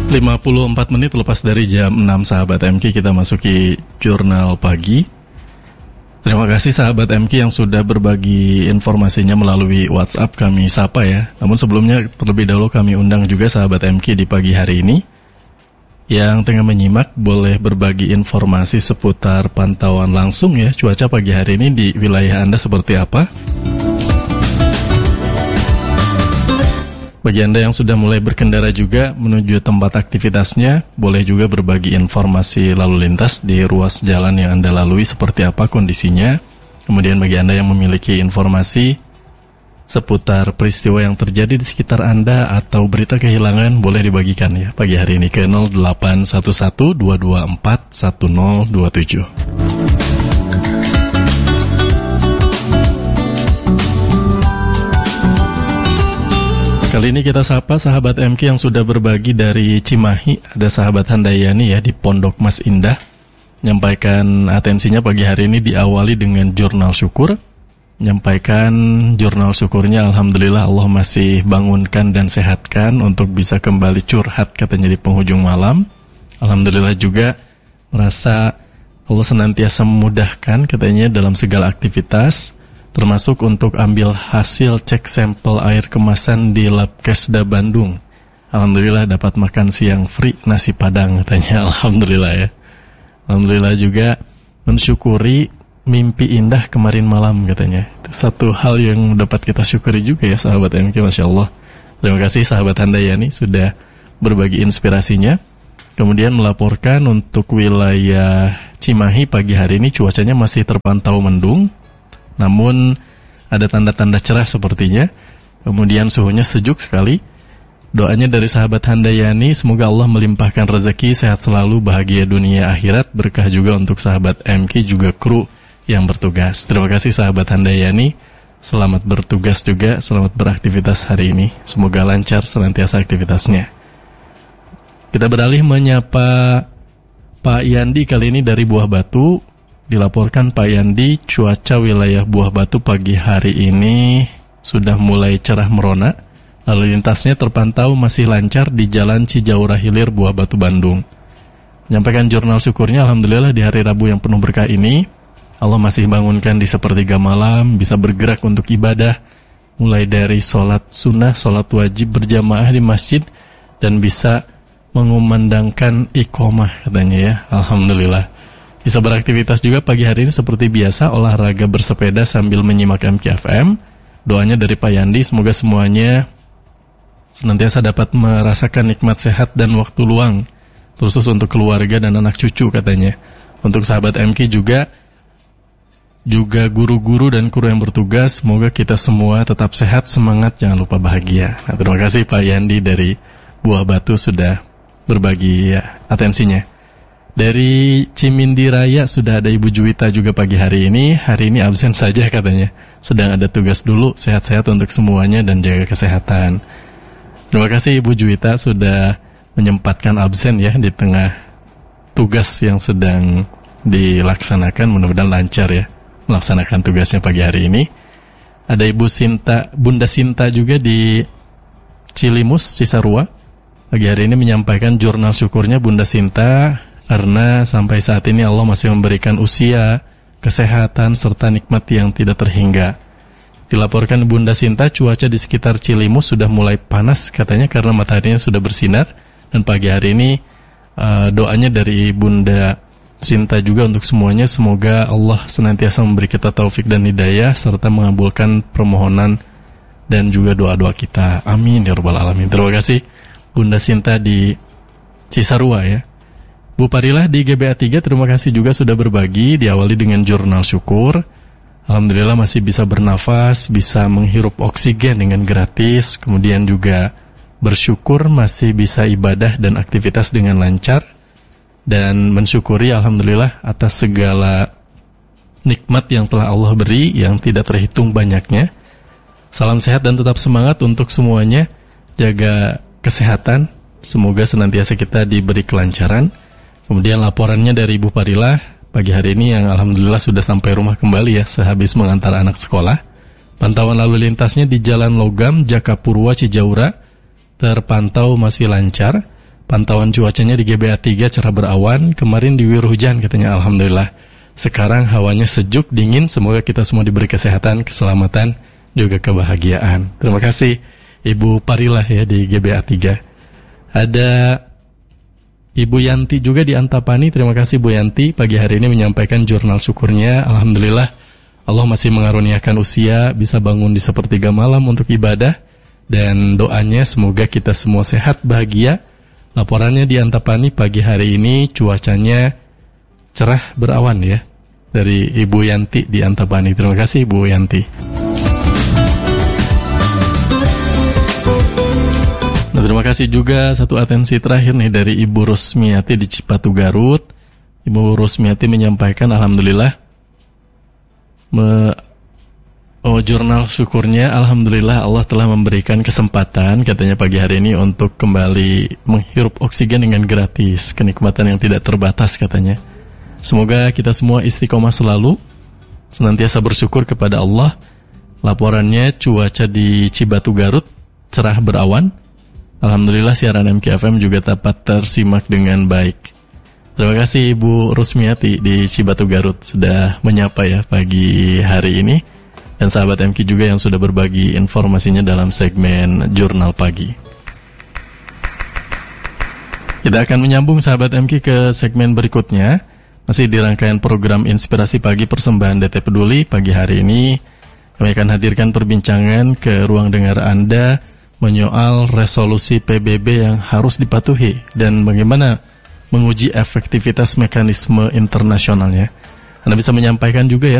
54 menit lepas dari jam 6 sahabat MK, kita masuki jurnal pagi. Terima kasih sahabat MK yang sudah berbagi informasinya melalui WhatsApp, kami sapa ya. Namun sebelumnya terlebih dahulu kami undang juga sahabat MK di pagi hari ini yang tengah menyimak boleh berbagi informasi seputar pantauan langsung ya cuaca pagi hari ini di wilayah Anda seperti apa. Bagi Anda yang sudah mulai berkendara juga menuju tempat aktivitasnya, boleh juga berbagi informasi lalu lintas di ruas jalan yang Anda lalui seperti apa kondisinya. Kemudian bagi Anda yang memiliki informasi seputar peristiwa yang terjadi di sekitar Anda atau berita kehilangan, boleh dibagikan ya pagi hari ini ke 0811-224-1027. Kali ini kita sapa sahabat MK yang sudah berbagi dari Cimahi. Ada sahabat Handayani ya di Pondok Mas Indah. Menyampaikan atensinya pagi hari ini diawali dengan jurnal syukur. Menyampaikan jurnal syukurnya, alhamdulillah Allah masih bangunkan dan sehatkan untuk bisa kembali curhat katanya di penghujung malam. Alhamdulillah juga merasa Allah senantiasa memudahkan katanya dalam segala aktivitas, termasuk untuk ambil hasil cek sampel air kemasan di Labkesda Bandung. Alhamdulillah dapat makan siang free nasi padang katanya. Alhamdulillah ya. Alhamdulillah juga mensyukuri mimpi indah kemarin malam katanya. Itu satu hal yang dapat kita syukuri juga ya sahabat MK, Masya Allah. Terima kasih sahabat Handayani sudah berbagi inspirasinya. Kemudian melaporkan untuk wilayah Cimahi pagi hari ini cuacanya masih terpantau mendung, namun ada tanda-tanda cerah sepertinya. Kemudian suhunya sejuk sekali. Doanya dari sahabat Handayani, semoga Allah melimpahkan rezeki, sehat selalu, bahagia dunia akhirat, berkah juga untuk sahabat MK juga kru yang bertugas. Terima kasih sahabat Handayani, selamat bertugas juga, selamat beraktivitas hari ini. Semoga lancar senantiasa aktivitasnya. Kita beralih menyapa Pak Yandi kali ini dari Buah Batu. Dilaporkan Pak Yandi, cuaca wilayah Buah Batu pagi hari ini sudah mulai cerah merona. Lalu lintasnya terpantau masih lancar di Jalan Cijaura Hilir, Buah Batu, Bandung. Menyampaikan jurnal syukurnya, alhamdulillah di hari Rabu yang penuh berkah ini, Allah masih bangunkan di sepertiga malam, bisa bergerak untuk ibadah, mulai dari sholat sunnah, sholat wajib berjamaah di masjid, dan bisa mengumandangkan iqomah katanya ya, alhamdulillah. Bisa beraktivitas juga pagi hari ini seperti biasa, olahraga bersepeda sambil menyimak MKFM. Doanya dari Pak Yandi, semoga semuanya senantiasa dapat merasakan nikmat sehat dan waktu luang, khusus untuk keluarga dan anak cucu katanya. Untuk sahabat MK juga guru-guru dan kru yang bertugas, semoga kita semua tetap sehat, semangat, jangan lupa bahagia. Nah, terima kasih Pak Yandi dari Buah Batu sudah berbagi ya, atensinya. Dari Cimindi Raya sudah ada Ibu Juwita juga pagi hari ini. Hari ini absen saja katanya, sedang ada tugas dulu. Sehat-sehat untuk semuanya dan jaga kesehatan. Terima kasih Ibu Juwita sudah menyempatkan absen ya di tengah tugas yang sedang dilaksanakan. Mudah-mudahan lancar ya melaksanakan tugasnya pagi hari ini. Ada Ibu Sinta, Bunda Sinta juga di Cilimus, Cisarua. Pagi hari ini menyampaikan jurnal syukurnya Bunda Sinta, karena sampai saat ini Allah masih memberikan usia, kesehatan, serta nikmat yang tidak terhingga. Dilaporkan Bunda Sinta, cuaca di sekitar Cilimus sudah mulai panas katanya karena mataharinya sudah bersinar. Dan pagi hari ini doanya dari Bunda Sinta juga untuk semuanya, semoga Allah senantiasa memberi kita taufik dan hidayah, serta mengabulkan permohonan dan juga doa-doa kita. Amin ya rabbal alamin. Terima kasih Bunda Sinta di Cisarua ya. Bu Parilah di GBA 3, terima kasih juga sudah berbagi, diawali dengan jurnal syukur. Alhamdulillah masih bisa bernafas, bisa menghirup oksigen dengan gratis, kemudian juga bersyukur masih bisa ibadah dan aktivitas dengan lancar, dan mensyukuri alhamdulillah atas segala nikmat yang telah Allah beri yang tidak terhitung banyaknya. Salam sehat dan tetap semangat untuk semuanya, jaga kesehatan, semoga senantiasa kita diberi kelancaran. Kemudian laporannya dari Ibu Parilah pagi hari ini yang alhamdulillah sudah sampai rumah kembali ya sehabis mengantar anak sekolah. Pantauan lalu lintasnya di Jalan Logam, Jakapurwa, Cijaura terpantau masih lancar. Pantauan cuacanya di GBA 3 cerah berawan, kemarin diguyur hujan katanya, alhamdulillah. Sekarang hawanya sejuk, dingin, semoga kita semua diberi kesehatan, keselamatan, juga kebahagiaan. Terima kasih Ibu Parilah ya di GBA 3. Ada Ibu Yanti juga di Antapani, terima kasih Bu Yanti, pagi hari ini menyampaikan jurnal syukurnya, alhamdulillah Allah masih mengaruniakan usia, bisa bangun di sepertiga malam untuk ibadah, dan doanya semoga kita semua sehat, bahagia. Laporannya di Antapani pagi hari ini cuacanya cerah berawan ya, dari Ibu Yanti di Antapani. Terima kasih Bu Yanti. Nah, terima kasih juga satu atensi terakhir nih dari Ibu Rusmiati di Cipatu Garut. Ibu Rusmiati menyampaikan alhamdulillah jurnal syukurnya, alhamdulillah Allah telah memberikan kesempatan katanya pagi hari ini untuk kembali menghirup oksigen dengan gratis, kenikmatan yang tidak terbatas katanya. Semoga kita semua istiqomah selalu, senantiasa bersyukur kepada Allah. Laporannya cuaca di Cibatu Garut cerah berawan, alhamdulillah siaran MKFM juga dapat tersimak dengan baik. Terima kasih Ibu Rusmiati di Cibatu Garut sudah menyapa ya pagi hari ini. Dan sahabat MK juga yang sudah berbagi informasinya dalam segmen Jurnal Pagi. Kita akan menyambung sahabat MK ke segmen berikutnya. Masih di rangkaian program Inspirasi Pagi Persembahan DT Peduli. Pagi hari ini kami akan hadirkan perbincangan ke ruang dengar Anda menyoal resolusi PBB yang harus dipatuhi dan bagaimana menguji efektivitas mekanisme internasionalnya. Anda bisa menyampaikan juga ya